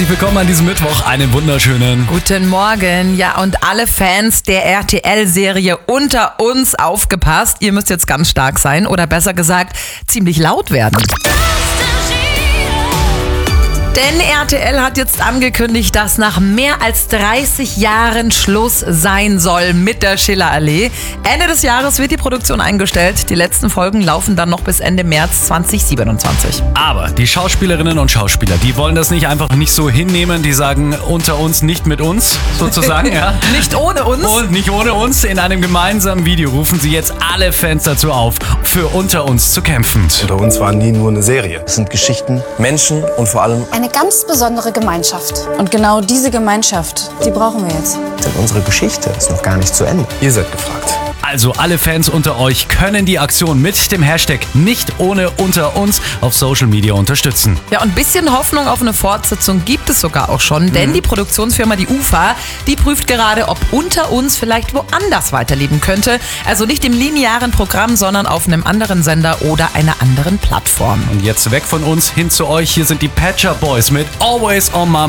herzlich willkommen an diesem Mittwoch. Einen wunderschönen guten Morgen. Ja, und alle Fans der RTL-Serie Unter uns aufgepasst. Ihr müsst jetzt ganz stark sein oder besser gesagt ziemlich laut werden. Denn RTL hat jetzt angekündigt, dass nach mehr als 30 Jahren Schluss sein soll mit der Schillerallee. Ende des Jahres wird die Produktion eingestellt. Die letzten Folgen laufen dann noch bis Ende März 2027. Aber die Schauspielerinnen und Schauspieler, die wollen das nicht einfach nicht so hinnehmen. Die sagen unter uns, nicht mit uns, sozusagen. Ja. Nicht ohne uns. Und nicht ohne uns. In einem gemeinsamen Video rufen sie jetzt alle Fans dazu auf, für Unter uns zu kämpfen. Unter uns war nie nur eine Serie. Es sind Geschichten, Menschen und vor allem eine ganz besondere Gemeinschaft. Und genau diese Gemeinschaft, die brauchen wir jetzt. Denn unsere Geschichte ist noch gar nicht zu Ende. Ihr seid gefragt. Also alle Fans unter euch können die Aktion mit dem Hashtag nicht ohne unter uns auf Social Media unterstützen. Ja, und ein bisschen Hoffnung auf eine Fortsetzung gibt es sogar auch schon, denn die Produktionsfirma, die UFA, die prüft gerade, ob Unter uns vielleicht woanders weiterleben könnte. Also nicht im linearen Programm, sondern auf einem anderen Sender oder einer anderen Plattform. Und jetzt weg von uns hin zu euch. Hier sind die Pet Shop Boys mit Always on My